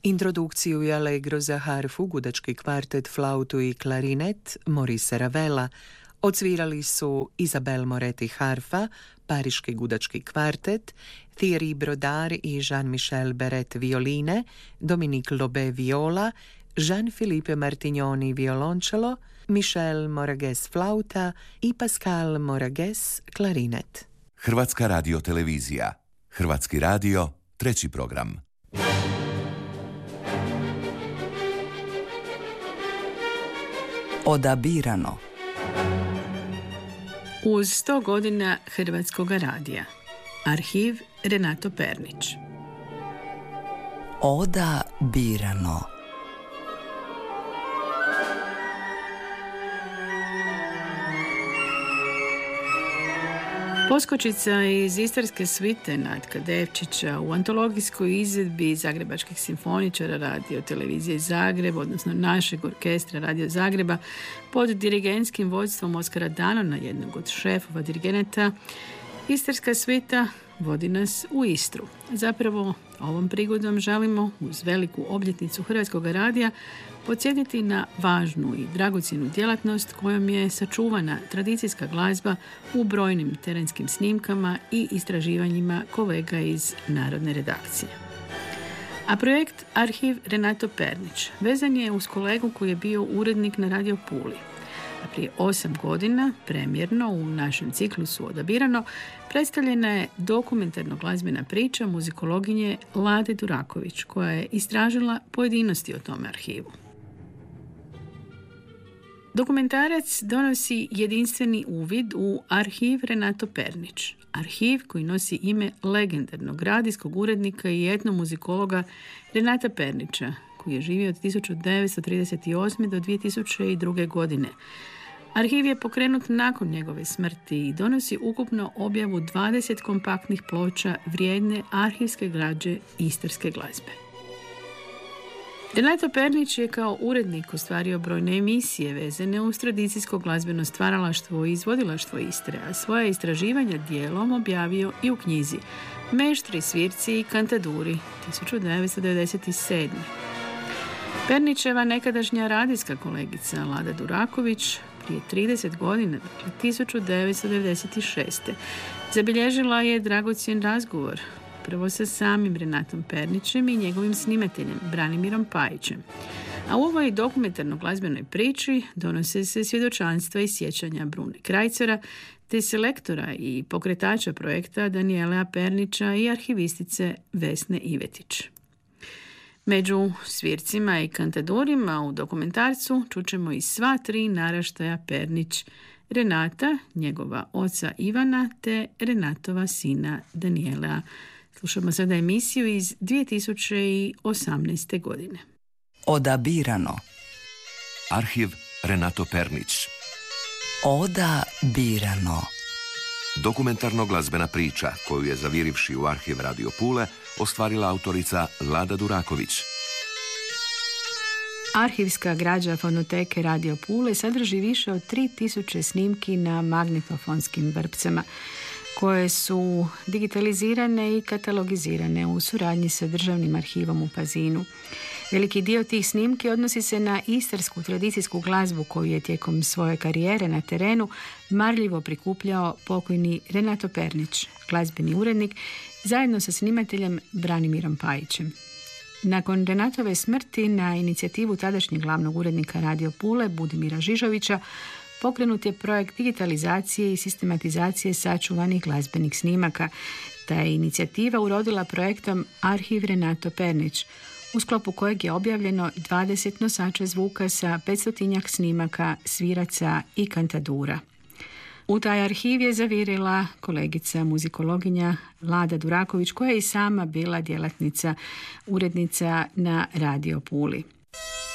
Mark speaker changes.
Speaker 1: Introdukciju i allegro za harfu, gudački kvartet, flautu i klarinet Maurice Ravela odsvirali su Isabelle Moretti harfa, pariški gudački kvartet, Thierry Brodar i Jean-Michel Beret violine, Dominique Lobe viola, Jean-Philippe Martignoni violončelo, Michel Moragues flauta i Pascal Moragues klarinet.
Speaker 2: Hrvatska radiotelevizija. Hrvatski radio, 3. program.
Speaker 3: Odabirano.
Speaker 4: Uz 100 godina Hrvatskog radija. Arhiv Renato Pernić.
Speaker 3: Odabirano.
Speaker 4: Poskočica iz Istarske svite Natka Devčića u antologijskoj izvedbi zagrebačkih simfoničara Radio televizije Zagreb, odnosno našeg orkestra Radio Zagreba, pod dirigentskim vodstvom Oskara Danona, jednog od šefova dirigenata, Istarska svita vodi nas u Istru. Zapravo, ovom prigodom želimo uz veliku obljetnicu Hrvatskog radija podsjetiti na važnu i dragocjenu djelatnost kojom je sačuvana tradicijska glazba u brojnim terenskim snimkama i istraživanjima kolega iz Narodne redakcije. A projekt Arhiv Renato Pernić vezan je uz kolegu koji je bio urednik na Radio Puli. A prije 8 godina, premjerno u našem ciklusu Odabirano, predstavljena je dokumentarno glazbena priča muzikologinje Lade Duraković, koja je istražila pojedinosti o tom arhivu. Dokumentarac donosi jedinstveni uvid u arhiv Renato Pernić, arhiv koji nosi ime legendarnog radijskog urednika i etnomuzikologa Renata Pernića, koji je živio od 1938. do 2002. godine. Arhiv je pokrenut nakon njegove smrti i donosi ukupno objavu 20 kompaktnih ploča vrijedne arhivske građe istarske glazbe. Renato Pernić je kao urednik ostvario brojne emisije vezane uz tradicijsko glazbeno stvaralaštvo i izvodilaštvo Istre, a svoje istraživanja dijelom objavio i u knjizi Meštri, svirci i kantaduri 1997. Pernićeva nekadašnja radijska kolegica Lada Duraković prije 30 godina, dakle 1996. zabilježila je dragocjen razgovor prvo sa samim Renatom Pernićem i njegovim snimateljem Branimirom Pajićem. A u ovoj dokumentarno-glazbenoj priči donose se svjedočanstva i sjećanja Brune Krajcera, te selektora i pokretača projekta Daniela Pernića i arhivistice Vesne Ivetić. Među svircima i kantadorima u dokumentarcu čućemo i sva 3 naraštaja Pernić, Renata, njegova oca Ivana, te Renatova sina Daniela. Slušamo sada emisiju iz 2018. godine.
Speaker 3: Odabirano.
Speaker 2: Arhiv Renato Pernić.
Speaker 3: Odabirano.
Speaker 2: Dokumentarno-glazbena priča koju je zavirivši u arhiv Radio Pule ostvarila autorica Lada Duraković.
Speaker 4: Arhivska građa fonoteke Radio Pule sadrži više od 3000 snimki na magnetofonskim vrpcama, koje su digitalizirane i katalogizirane u suradnji sa Državnim arhivom u Pazinu. Veliki dio tih snimki odnosi se na istarsku tradicijsku glazbu koju je tijekom svoje karijere na terenu marljivo prikupljao pokojni Renato Pernić, glazbeni urednik, zajedno sa snimateljem Branimirom Pajićem. Nakon Renatove smrti na inicijativu tadašnjeg glavnog urednika Radio Pule Budimira Žižovića pokrenut je projekt digitalizacije i sistematizacije sačuvanih glazbenih snimaka. Ta je inicijativa urodila projektom Arhiv Renato Pernić, u sklopu kojeg je objavljeno 20 nosača zvuka sa 500 snimaka, sviraca i kantadura. U taj arhiv je zavirila kolegica muzikologinja Lada Duraković, koja je i sama bila djelatnica, urednica na Radio Puli.